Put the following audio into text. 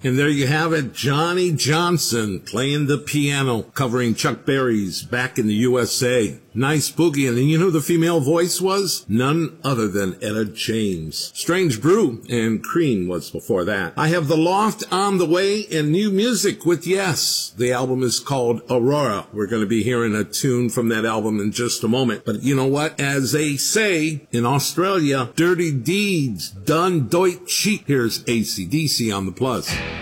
And there you have it, Johnny Johnson playing the piano, covering Chuck Berry's Back in the USA. Nice boogie, and you know who the female voice was? None other than Etta James. Strange Brew and Cream was before that. I have The Loft on the way and new music with Yes. The album is called Aurora. We're going to be hearing a tune from that album in just a moment. But you know what? As they say in Australia, dirty deeds done doit cheap. Here's AC/DC on the Plus.